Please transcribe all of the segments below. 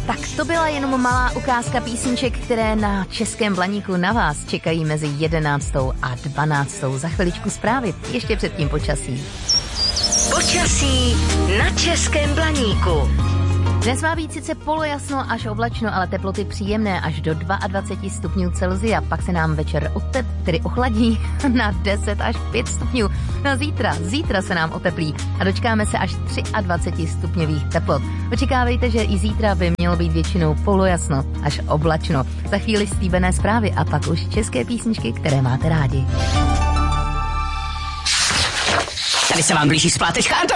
Tak to byla jenom malá ukázka písniček, které na Českém Blaníku na vás čekají mezi 11. a 12. Za chviličku zprávy, ještě předtím počasí. Počasí na Českém Blaníku. Dnes má být sice polojasno až oblačno, ale teploty příjemné až do 22 stupňů Celsia. Pak se nám večer ochladí na 10 až 5 stupňů. No zítra se nám oteplí a dočkáme se až 23 stupňových teplot. Očekávejte, že i zítra by mělo být většinou polojasno až oblačno. Za chvíli slíbené zprávy a pak už české písničky, které máte rádi. Tady se vám blíží splátečka a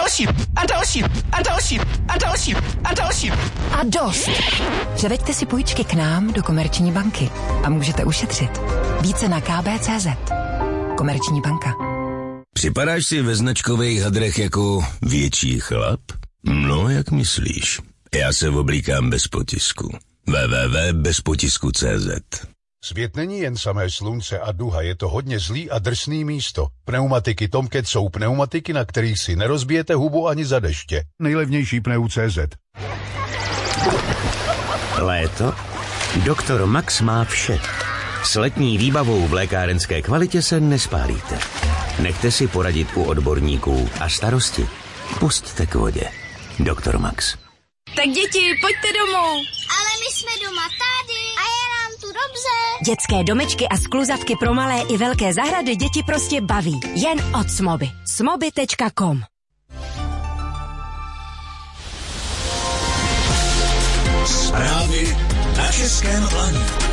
další. A dost. Převeďte si půjčky k nám do Komerční banky a můžete ušetřit. Více na kb.cz. Komerční banka. Připadáš si ve značkových hadrech jako větší chlap? No, jak myslíš? Já se oblíkám bez potisku. www.bezpotisku.cz. Svět není jen samé slunce a duha, je to hodně zlý a drsný místo. Pneumatiky Tomcat jsou pneumatiky, na kterých si nerozbijete hubu ani za deště. Nejlevnější pneu.cz. Léto? Doktor Max má vše. S letní výbavou v lékárenské kvalitě se nespálíte. Nechte si poradit u odborníků a starosti pusťte k vodě. Doktor Max. Tak děti, pojďte domů. Ale my jsme doma tady a je nám tu dobře. Dětské domečky a skluzavky pro malé i velké zahrady děti prostě baví. Jen od Smoby. Smoby.com. Zprávy na Českém Blaníku.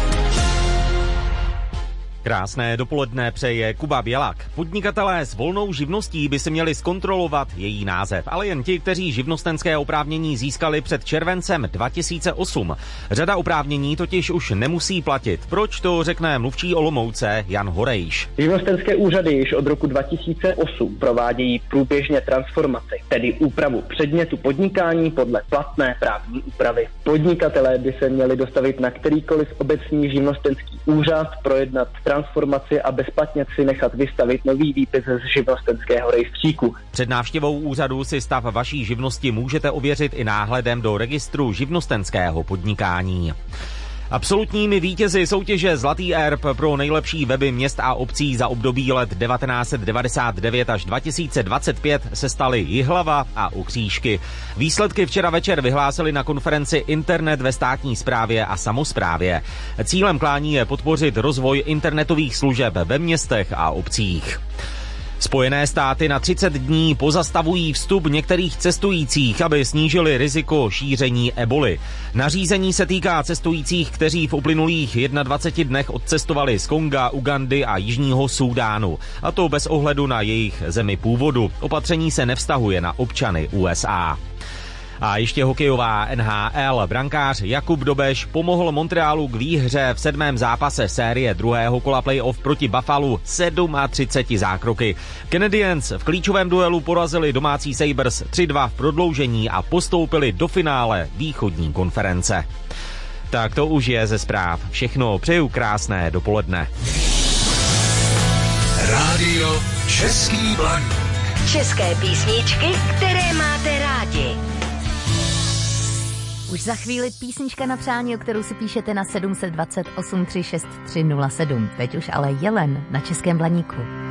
Krásné dopoledne přeje Kuba Bělak. Podnikatelé s volnou živností by si měli zkontrolovat její název, ale jen ti, kteří živnostenské oprávnění získali před červencem 2008. Řada oprávnění totiž už nemusí platit. Proč, to řekne mluvčí Olomouce Jan Horejš. Živnostenské úřady již od roku 2008 provádějí průběžně transformaci, tedy úpravu předmětu podnikání podle platné právní úpravy. Podnikatelé by se měli dostavit na kterýkoliv obecní živnostenský úřad, projednat transformaci a bezplatně si nechat vystavit nový výpis z živnostenského rejstříku. Před návštěvou úřadu si stav vaší živnosti můžete ověřit i náhledem do registru živnostenského podnikání. Absolutními vítězi soutěže Zlatý erb pro nejlepší weby měst a obcí za období let 1999 až 2025 se staly Jihlava a Ukřížky. Výsledky včera večer vyhlásili na konferenci Internet ve státní správě a samosprávě. Cílem klání je podpořit rozvoj internetových služeb ve městech a obcích. Spojené státy na 30 dní pozastavují vstup některých cestujících, aby snížili riziko šíření eboly. Nařízení se týká cestujících, kteří v uplynulých 21 dnech odcestovali z Konga, Ugandy a Jižního Súdánu. A to bez ohledu na jejich zemi původu. Opatření se nevztahuje na občany USA. A ještě hokejová NHL. Brankář Jakub Dobeš pomohl Montrealu k výhře v 7. zápase série druhého kola playoff proti Buffalu 37 zákroky. Canadiens v klíčovém duelu porazili domácí Sabres 3-2 v prodloužení a postoupili do finále východní konference. Tak to už je ze zpráv. Všechno, přeju krásné dopoledne. Rádio Český Blaník. České písničky, které máte rádi. Už za chvíli písnička na přání, o kterou si píšete na 728 36307. Teď už ale Jelen na Českém Blaníku.